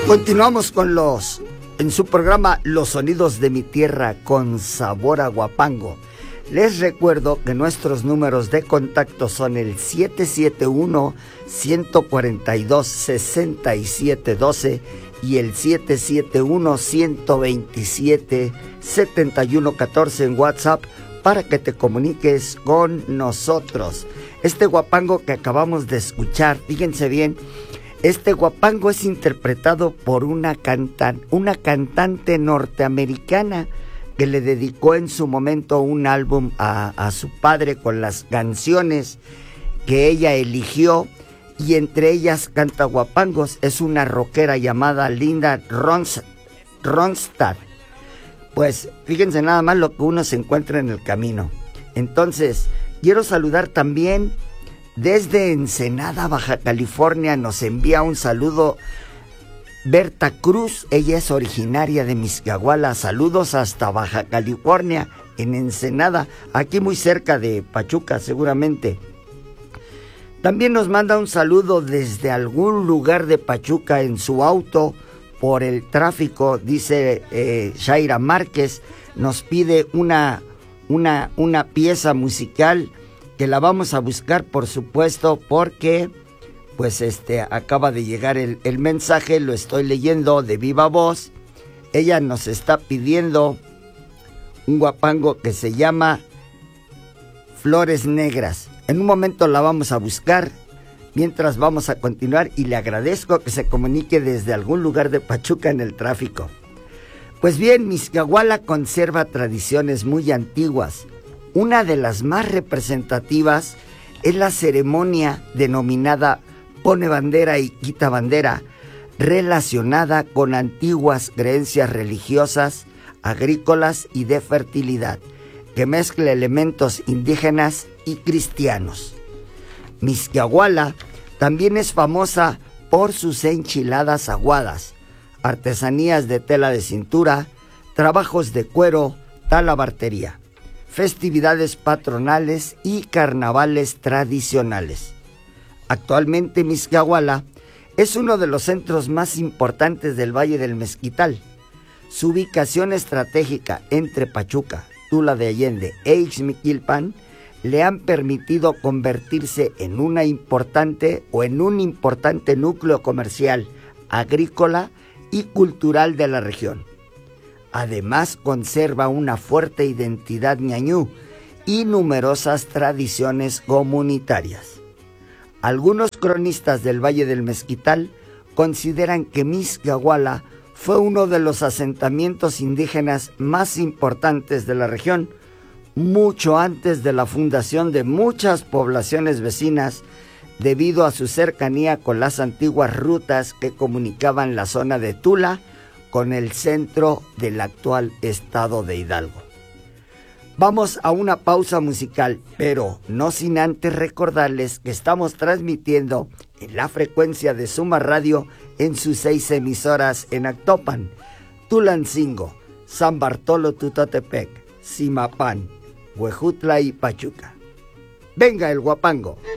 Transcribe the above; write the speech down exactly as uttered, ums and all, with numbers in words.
Continuamos con los, en su programa Los Sonidos de mi Tierra con Sabor a Huapango. Les recuerdo que nuestros números de contacto son el siete siete uno, uno cuatro dos, seis siete uno dos y el siete siete uno, uno dos siete, siete uno uno cuatro en WhatsApp para que te comuniques con nosotros. Este huapango que acabamos de escuchar, fíjense bien, este huapango es interpretado por una, cantan, una cantante norteamericana que le dedicó en su momento un álbum a, a su padre con las canciones que ella eligió, y entre ellas canta huapangos. Es una rockera llamada Linda Ronstadt. Pues fíjense nada más lo que uno se encuentra en el camino. Entonces, quiero saludar también desde Ensenada, Baja California, nos envía un saludo Berta Cruz. Ella es originaria de Mixquiahuala. Saludos hasta Baja California, en Ensenada, aquí muy cerca de Pachuca seguramente. También nos manda un saludo desde algún lugar de Pachuca en su auto por el tráfico, dice eh, Shaira Márquez. Nos pide una, una, una pieza musical que la vamos a buscar, por supuesto, porque pues este acaba de llegar el, el mensaje, lo estoy leyendo de viva voz. Ella nos está pidiendo un huapango que se llama Flores Negras. En un momento la vamos a buscar, mientras vamos a continuar, y le agradezco que se comunique desde algún lugar de Pachuca en el tráfico. Pues bien, Mixquiahuala conserva tradiciones muy antiguas. Una de las más representativas es la ceremonia denominada Pone Bandera y Quita Bandera, relacionada con antiguas creencias religiosas, agrícolas y de fertilidad, que mezcla elementos indígenas y cristianos. Mixquiahuala también es famosa por sus enchiladas aguadas, artesanías de tela de cintura, trabajos de cuero, talabartería, festividades patronales y carnavales tradicionales. Actualmente Mixquiahuala es uno de los centros más importantes del Valle del Mezquital. Su ubicación estratégica entre Pachuca, Tula de Allende e Ixmiquilpan le han permitido convertirse en una importante o en un importante núcleo comercial, agrícola y cultural de la región. Además, conserva una fuerte identidad ñañú y numerosas tradiciones comunitarias. Algunos cronistas del Valle del Mezquital consideran que Mixquiahuala fue uno de los asentamientos indígenas más importantes de la región, mucho antes de la fundación de muchas poblaciones vecinas, debido a su cercanía con las antiguas rutas que comunicaban la zona de Tula con el centro del actual estado de Hidalgo. Vamos a una pausa musical, pero no sin antes recordarles que estamos transmitiendo en la frecuencia de Suma Radio en sus seis emisoras en Actopan, Tulancingo, San Bartolo Tutotepec, Zimapán, Huejutla y Pachuca. ¡Venga el huapango!